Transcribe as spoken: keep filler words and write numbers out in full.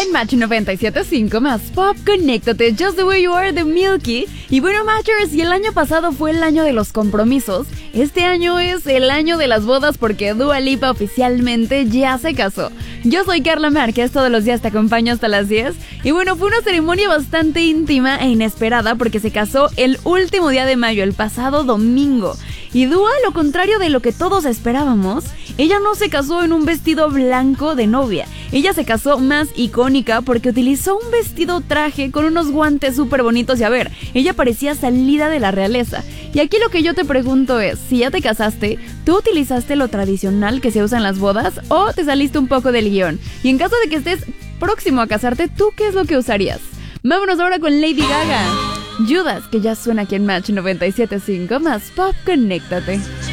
en Match noventa y siete punto cinco más Pop, conéctate, Just the Way You Are de Milky. Y bueno, Matchers, y el año pasado fue el año de los compromisos, este año es el año de las bodas porque Dua Lipa oficialmente ya se casó. Yo soy Carla Márquez, todos los días te acompaño hasta las diez. Y bueno, fue una ceremonia bastante íntima e inesperada porque se casó el último día de mayo, el pasado domingo. Y Dua, lo contrario de lo que todos esperábamos, ella no se casó en un vestido blanco de novia. Ella se casó más icónica porque utilizó un vestido traje con unos guantes súper bonitos y a ver, ella parecía salida de la realeza. Y aquí lo que yo te pregunto es, si ya te casaste, ¿tú utilizaste lo tradicional que se usa en las bodas o te saliste un poco del guión? Y en caso de que estés próximo a casarte, ¿tú qué es lo que usarías? Vámonos ahora con Lady Gaga. Judas, que ya suena aquí en Match noventa y siete punto cinco más Pop, conéctate.